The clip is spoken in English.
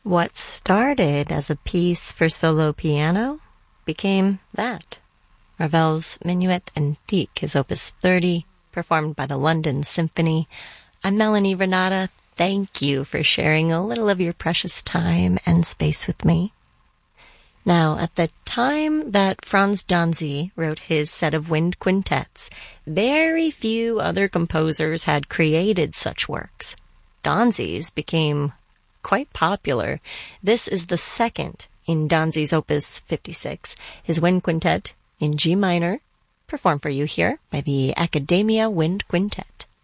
What started as a piece for solo piano became that. Ravel's Minuet Antique is Opus 30, performed by the London Symphony. I'm Melanie Renata. Thank you for sharing a little of your precious time and space with me. Now, at the time that Franz Danzy wrote his set of wind quintets, very few other composers had created such works. Danzy's became quite popular. This is the second in Danzy's Opus 56, his wind quintet in G minor, performed for you here by the Academia Wind Quintet.